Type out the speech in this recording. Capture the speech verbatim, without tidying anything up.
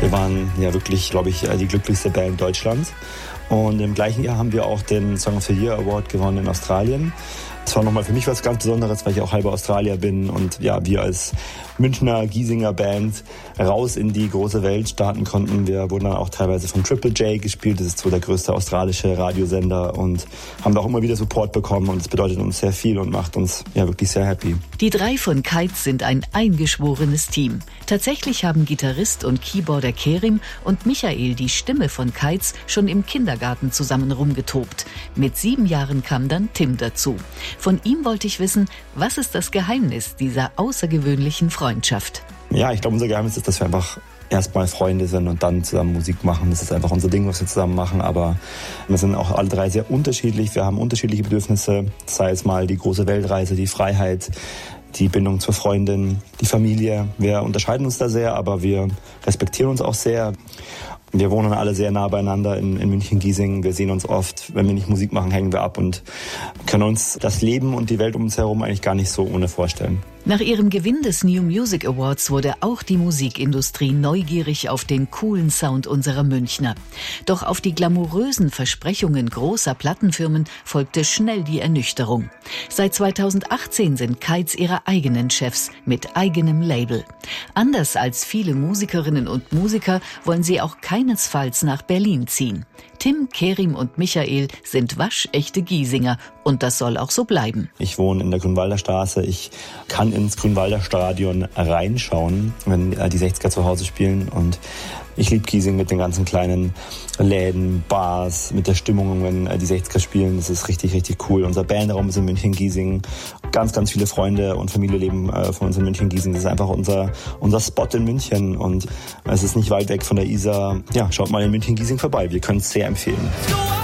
Wir waren ja wirklich, glaube ich, die glücklichste Band Deutschlands. Und im gleichen Jahr haben wir auch den Song of the Year Award gewonnen in Australien. Das war nochmal für mich was ganz Besonderes, weil ich auch halber Australier bin und ja, wir als Münchner Giesinger Band raus in die große Welt starten konnten. Wir wurden dann auch teilweise von Triple J gespielt, das ist so der größte australische Radiosender, und haben da auch immer wieder Support bekommen, und das bedeutet uns sehr viel und macht uns ja wirklich sehr happy. Die drei von Kites sind ein eingeschworenes Team. Tatsächlich haben Gitarrist und Keyboarder Kerim und Michael, die Stimme von Kites, schon im Kindergarten zusammen rumgetobt. Mit sieben Jahren kam dann Tim dazu. Von ihm wollte ich wissen, was ist das Geheimnis dieser außergewöhnlichen Freundschaft? Ja, ich glaube, unser Geheimnis ist, dass wir einfach erstmal Freunde sind und dann zusammen Musik machen. Das ist einfach unser Ding, was wir zusammen machen. Aber wir sind auch alle drei sehr unterschiedlich. Wir haben unterschiedliche Bedürfnisse, sei es mal die große Weltreise, die Freiheit, die Bindung zur Freundin, die Familie. Wir unterscheiden uns da sehr, aber wir respektieren uns auch sehr. Wir wohnen alle sehr nah beieinander in, in München-Giesing. Wir sehen uns oft. Wenn wir nicht Musik machen, hängen wir ab und können uns das Leben und die Welt um uns herum eigentlich gar nicht so ohne vorstellen. Nach ihrem Gewinn des New Music Awards wurde auch die Musikindustrie neugierig auf den coolen Sound unserer Münchner. Doch auf die glamourösen Versprechungen großer Plattenfirmen folgte schnell die Ernüchterung. Seit zweitausendachtzehn sind Kites ihre eigenen Chefs mit eigenem Label. Anders als viele Musikerinnen und Musiker wollen sie auch keinesfalls nach Berlin ziehen. Tim, Kerim und Michael sind waschechte Giesinger, und das soll auch so bleiben. Ich wohne in der Grünwalder Straße. Ich kann ins Grünwalder Stadion reinschauen, wenn die sechziger zu Hause spielen, und ich liebe Giesing mit den ganzen kleinen Läden, Bars, mit der Stimmung, wenn die sechziger spielen. Das ist richtig, richtig cool. Unser Bandraum ist in München-Giesing. Ganz, ganz viele Freunde und Familie leben von uns in München-Giesing. Das ist einfach unser, unser Spot in München, und es ist nicht weit weg von der Isar. Ja, schaut mal in München-Giesing vorbei. Wir können es sehr empfehlen.